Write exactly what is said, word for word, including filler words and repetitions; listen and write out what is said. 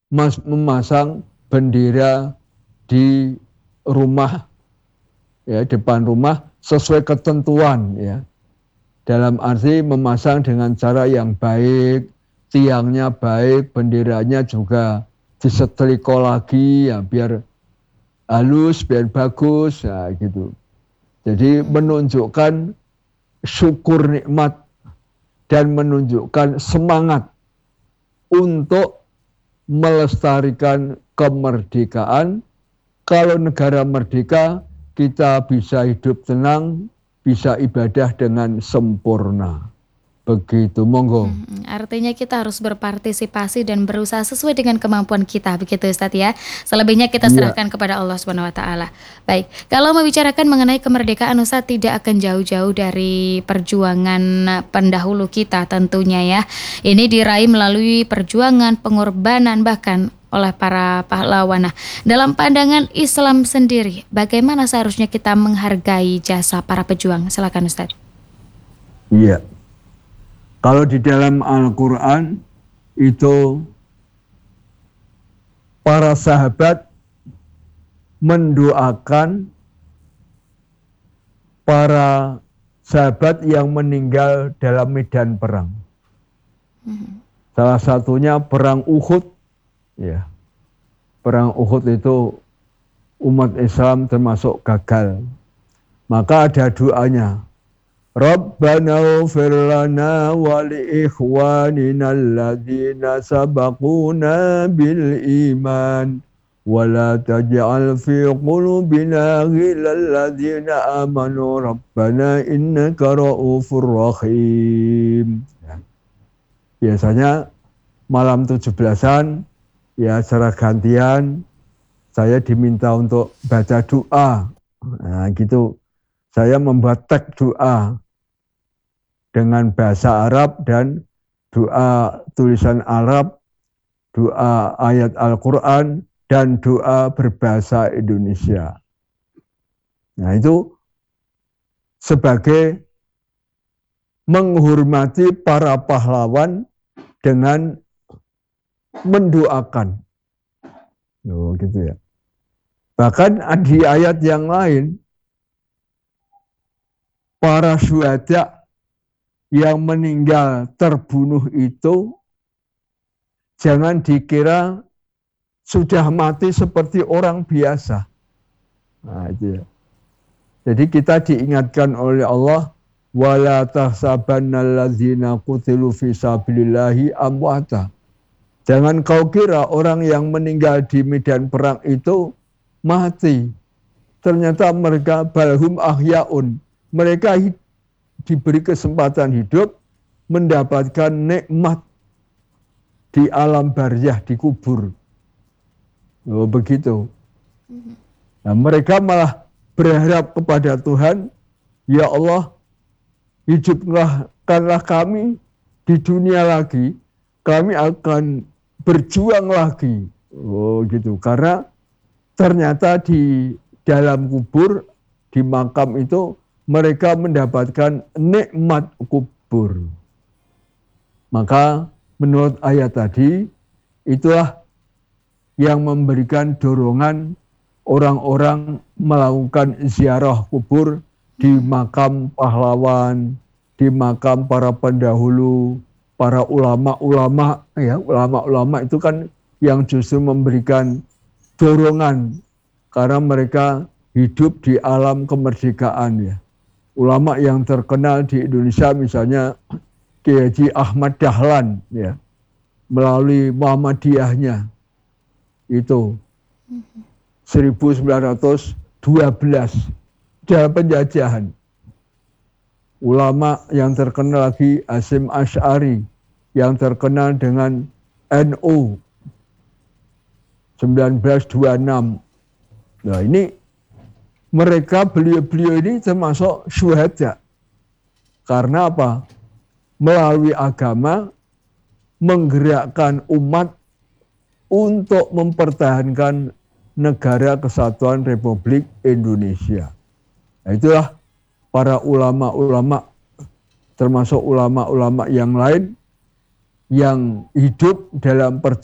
mas, memasang bendera di rumah, ya, depan rumah sesuai ketentuan, ya. Dalam arti memasang dengan cara yang baik, tiangnya baik, benderanya juga disetrika lagi, ya, biar halus, biar bagus, ya, gitu. Jadi menunjukkan syukur nikmat dan menunjukkan semangat untuk melestarikan kemerdekaan. Kalau negara merdeka, kita bisa hidup tenang, bisa ibadah dengan sempurna. Begitu, monggo. Hmm, artinya kita harus berpartisipasi dan berusaha sesuai dengan kemampuan kita, begitu Ustadz ya. Selebihnya kita Iya. serahkan kepada Allah Subhanahu wa taala. Baik, kalau membicarakan mengenai kemerdekaan, Ustadz tidak akan jauh-jauh dari perjuangan pendahulu kita tentunya ya. Ini diraih melalui perjuangan, pengorbanan, bahkan oleh para pahlawan. Nah, dalam pandangan Islam sendiri, bagaimana seharusnya kita menghargai jasa para pejuang? Silakan Ustadz. Iya. Kalau di dalam Al-Quran itu para sahabat mendoakan para sahabat yang meninggal dalam medan perang. Hmm. Salah satunya perang Uhud, ya. Perang Uhud itu umat Islam termasuk gagal. Maka ada doanya. Rabbana ighfir lana wa li ikhwanina alladzina sabaquna bil iman wa la taj'al fi qulubina ghillal ladzina amanu rabbana innaka ra'ufur rahim. Biasanya malam tujuh belasan, ya, secara gantian saya diminta untuk baca doa. Nah, gitu. Saya membuat teks doa dengan bahasa Arab dan doa tulisan Arab, doa ayat Al-Quran, dan doa berbahasa Indonesia. Nah, itu sebagai menghormati para pahlawan dengan mendoakan. Oh, gitu ya. Bahkan di ayat yang lain, para syuhada yang meninggal terbunuh itu jangan dikira sudah mati seperti orang biasa. Nah, itu ya. Jadi kita diingatkan oleh Allah, wala tahsabannalladzina qutilu fi sabilillahi amwata. Jangan kau kira orang yang meninggal di medan perang itu mati. Ternyata mereka balhum ahyaun. Mereka hidup, diberi kesempatan hidup, mendapatkan nikmat di alam barzah, di kubur. Oh, begitu. Nah, mereka malah berharap kepada Tuhan, ya Allah, hidupkanlah kami di dunia lagi, kami akan berjuang lagi. Oh, gitu. Karena ternyata di dalam kubur, di makam itu, mereka mendapatkan nikmat kubur. Maka menurut ayat tadi, itulah yang memberikan dorongan orang-orang melakukan ziarah kubur di makam pahlawan, di makam para pendahulu, para ulama-ulama, ya, ulama-ulama itu kan yang justru memberikan dorongan karena mereka hidup di alam kemerdekaan, ya. Ulama yang terkenal di Indonesia misalnya Kiai Haji Ahmad Dahlan, ya, melalui Muhammadiyahnya itu seribu sembilan ratus dua belas dalam penjajahan. Ulama yang terkenal lagi Hasyim Asy'ari yang terkenal dengan N U seribu sembilan ratus dua puluh enam. Nah, ini mereka beliau-beliau ini termasuk syuhada. Karena apa? Melalui agama menggerakkan umat untuk mempertahankan negara kesatuan Republik Indonesia. Nah, itulah para ulama-ulama, termasuk ulama-ulama yang lain yang hidup dalam perjalanan